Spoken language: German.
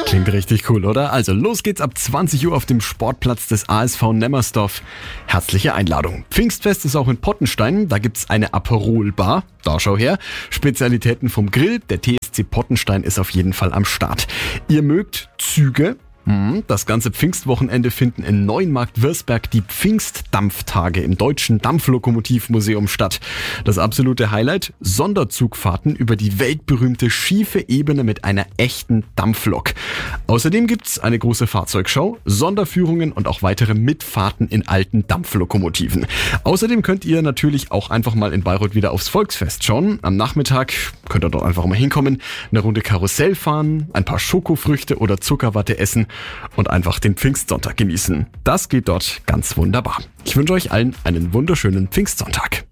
Klingt richtig cool, oder? Also los geht's ab 20 Uhr auf dem Sportplatz des ASV Nemmersdorf. Herzliche Einladung. Pfingstfest ist auch in Pottenstein. Da gibt's eine Aperol-Bar. Da schau her. Spezialitäten vom Grill. Der TSC Pottenstein ist auf jeden Fall am Start. Ihr mögt Züge? Das ganze Pfingstwochenende finden in Neuenmarkt-Wirsberg die Pfingstdampftage im Deutschen Dampflokomotivmuseum statt. Das absolute Highlight: Sonderzugfahrten über die weltberühmte schiefe Ebene mit einer echten Dampflok. Außerdem gibt's eine große Fahrzeugschau, Sonderführungen und auch weitere Mitfahrten in alten Dampflokomotiven. Außerdem könnt ihr natürlich auch einfach mal in Bayreuth wieder aufs Volksfest schauen. Am Nachmittag könnt ihr dort einfach mal hinkommen, eine Runde Karussell fahren, ein paar Schokofrüchte oder Zuckerwatte essen und einfach den Pfingstsonntag genießen. Das geht dort ganz wunderbar. Ich wünsche euch allen einen wunderschönen Pfingstsonntag.